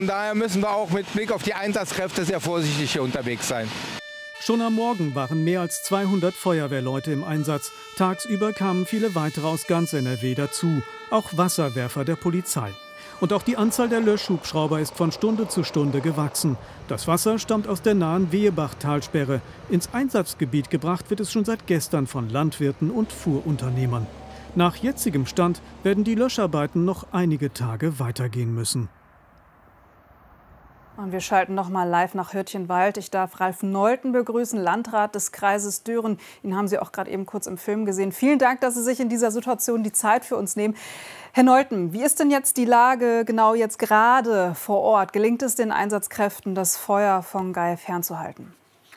Daher müssen wir auch mit Blick auf die Einsatzkräfte sehr vorsichtig hier unterwegs sein. Schon am Morgen waren mehr als 200 Feuerwehrleute im Einsatz. Tagsüber kamen viele weitere aus ganz NRW dazu, auch Wasserwerfer der Polizei. Und auch die Anzahl der Löschhubschrauber ist von Stunde zu Stunde gewachsen. Das Wasser stammt aus der nahen Wehebach-Talsperre. Ins Einsatzgebiet gebracht wird es schon seit gestern von Landwirten und Fuhrunternehmern. Nach jetzigem Stand werden die Löscharbeiten noch einige Tage weitergehen müssen. Und wir schalten noch mal live nach Hürtchenwald. Ich darf Ralf Nolten begrüßen, Landrat des Kreises Düren. Ihn haben Sie auch gerade eben kurz im Film gesehen. Vielen Dank, dass Sie sich in dieser Situation die Zeit für uns nehmen. Herr Nolten, wie ist denn jetzt die Lage genau jetzt gerade vor Ort? Gelingt es den Einsatzkräften, das Feuer von Gei fernzuhalten?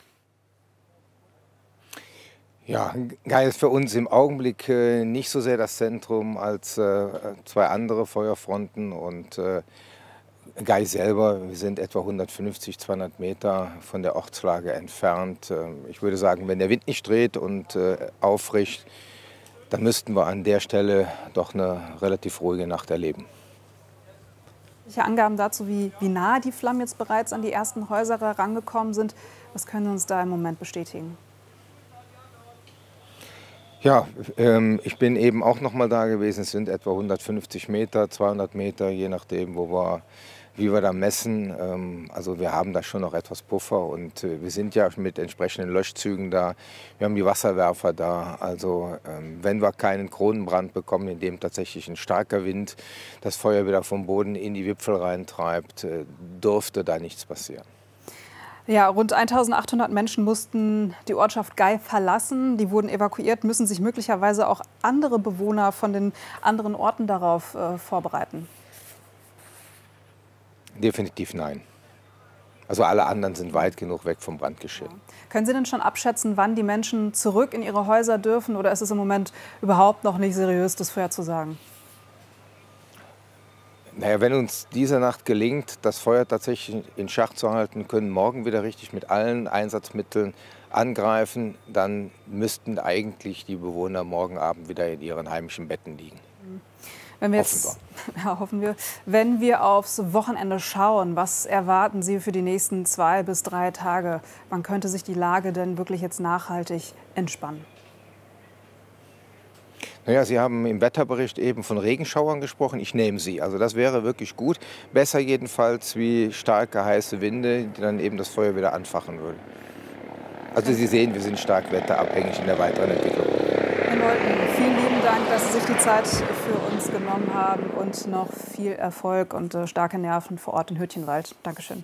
Ja, Gei ist für uns im Augenblick nicht so sehr das Zentrum als zwei andere Feuerfronten. Und Gei selber, wir sind etwa 150, 200 Meter von der Ortslage entfernt. Ich würde sagen, wenn der Wind nicht dreht und aufricht, dann müssten wir an der Stelle doch eine relativ ruhige Nacht erleben. Welche Angaben dazu, wie nahe die Flammen jetzt bereits an die ersten Häuser herangekommen sind? Was können Sie uns da im Moment bestätigen? Ja, ich bin eben auch noch mal da gewesen. Es sind etwa 150 Meter, 200 Meter, je nachdem, wie wir da messen. Also wir haben da schon noch etwas Puffer und wir sind ja mit entsprechenden Löschzügen da. Wir haben die Wasserwerfer da. Also wenn wir keinen Kronenbrand bekommen, in dem tatsächlich ein starker Wind das Feuer wieder vom Boden in die Wipfel reintreibt, dürfte da nichts passieren. Ja, rund 1800 Menschen mussten die Ortschaft Gei verlassen. Die wurden evakuiert. Müssen sich möglicherweise auch andere Bewohner von den anderen Orten darauf vorbereiten? Definitiv nein. Also alle anderen sind weit genug weg vom Brandgeschehen. Ja. Können Sie denn schon abschätzen, wann die Menschen zurück in ihre Häuser dürfen? Oder ist es im Moment überhaupt noch nicht seriös, das vorherzusagen? Naja, wenn uns diese Nacht gelingt, das Feuer tatsächlich in Schach zu halten, können morgen wieder richtig mit allen Einsatzmitteln angreifen, dann müssten eigentlich die Bewohner morgen Abend wieder in ihren heimischen Betten liegen. Wenn wir jetzt, ja, hoffen wir. Wenn wir aufs Wochenende schauen, was erwarten Sie für die nächsten 2 bis 3 Tage? Wann könnte sich die Lage denn wirklich jetzt nachhaltig entspannen? Naja, Sie haben im Wetterbericht eben von Regenschauern gesprochen. Ich nehme sie. Also das wäre wirklich gut. Besser jedenfalls wie starke, heiße Winde, die dann eben das Feuer wieder anfachen würden. Also Sie sehen, wir sind stark wetterabhängig in der weiteren Entwicklung. Herr Nolten, vielen lieben Dank, dass Sie sich die Zeit für uns genommen haben und noch viel Erfolg und starke Nerven vor Ort in Hürtchenwald. Dankeschön.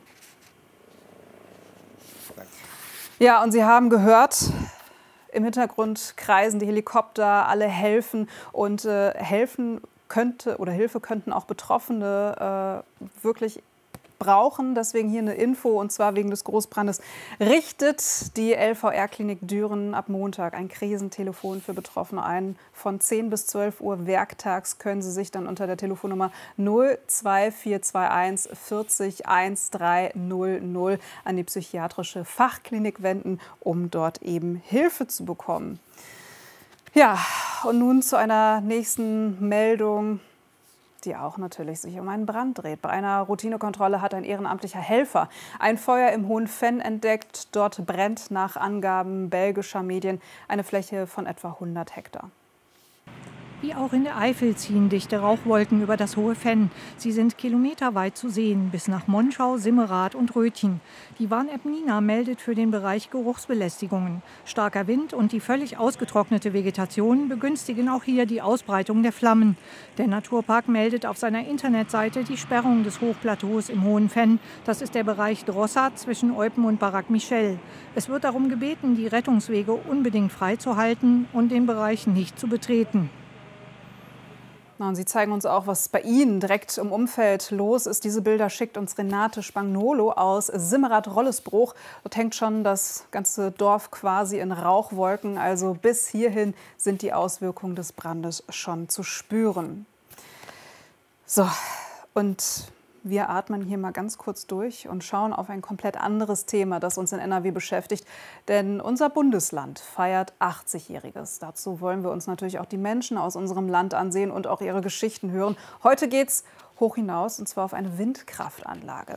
Danke. Ja, und Sie haben gehört, im Hintergrund kreisen die Helikopter, alle helfen und Hilfe könnten auch Betroffene wirklich brauchen. Deswegen hier eine Info, und zwar wegen des Großbrandes richtet die LVR-Klinik Düren ab Montag ein Krisentelefon für Betroffene ein. Von 10 bis 12 Uhr werktags können Sie sich dann unter der Telefonnummer 02421 40 1300 an die psychiatrische Fachklinik wenden, um dort eben Hilfe zu bekommen. Ja, und nun zu einer nächsten Meldung, die auch natürlich sich um einen Brand dreht. Bei einer Routinekontrolle hat ein ehrenamtlicher Helfer ein Feuer im Hohen Venn entdeckt. Dort brennt nach Angaben belgischer Medien eine Fläche von etwa 100 Hektar. Wie auch in der Eifel ziehen dichte Rauchwolken über das Hohe Venn. Sie sind kilometerweit zu sehen, bis nach Monschau, Simmerath und Rötchen. Die Warn-App Nina meldet für den Bereich Geruchsbelästigungen. Starker Wind und die völlig ausgetrocknete Vegetation begünstigen auch hier die Ausbreitung der Flammen. Der Naturpark meldet auf seiner Internetseite die Sperrung des Hochplateaus im Hohen Venn. Das ist der Bereich Drossard zwischen Eupen und Barak Michel. Es wird darum gebeten, die Rettungswege unbedingt freizuhalten und den Bereich nicht zu betreten. Und Sie zeigen uns auch, was bei Ihnen direkt im Umfeld los ist. Diese Bilder schickt uns Renate Spagnolo aus Simmerath-Rollesbruch. Dort hängt schon das ganze Dorf quasi in Rauchwolken. Also bis hierhin sind die Auswirkungen des Brandes schon zu spüren. So, und wir atmen hier mal ganz kurz durch und schauen auf ein komplett anderes Thema, das uns in NRW beschäftigt. Denn unser Bundesland feiert 80-Jähriges. Dazu wollen wir uns natürlich auch die Menschen aus unserem Land ansehen und auch ihre Geschichten hören. Heute geht's hoch hinaus, und zwar auf eine Windkraftanlage.